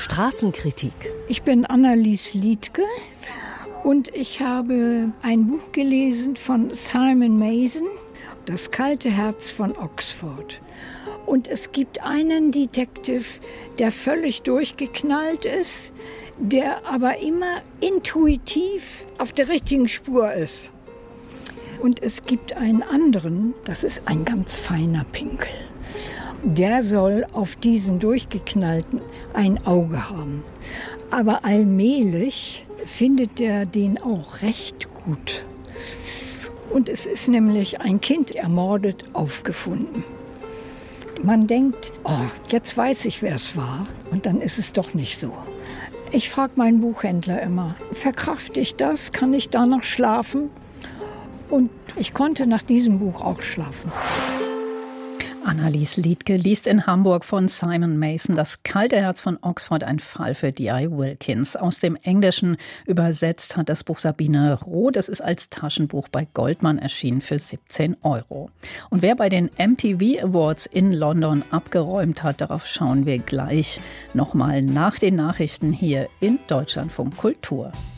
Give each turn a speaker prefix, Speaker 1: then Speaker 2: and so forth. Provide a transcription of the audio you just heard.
Speaker 1: Straßenkritik.
Speaker 2: Ich bin Annalies Liedtke und ich habe ein Buch gelesen von Simon Mason, Das kalte Herz von Oxford. Und es gibt einen Detective, der völlig durchgeknallt ist, der aber immer intuitiv auf der richtigen Spur ist. Und es gibt einen anderen, das ist ein ganz feiner Pinkel. Der soll auf diesen Durchgeknallten ein Auge haben. Aber allmählich findet er den auch recht gut. Und es ist nämlich ein Kind ermordet aufgefunden. Man denkt, jetzt weiß ich, wer es war. Und dann ist es doch nicht so. Ich frage meinen Buchhändler immer, verkrafte ich das? Kann ich da noch schlafen? Und ich konnte nach diesem Buch auch schlafen.
Speaker 3: Annalies Liedtke liest in Hamburg von Simon Mason Das kalte Herz von Oxford, ein Fall für D.I. Wilkins. Aus dem Englischen übersetzt hat das Buch Sabine Roth. Es ist als Taschenbuch bei Goldmann erschienen für 17 €. Und wer bei den MTV Awards in London abgeräumt hat, darauf schauen wir gleich nochmal nach den Nachrichten hier in Deutschlandfunk Kultur.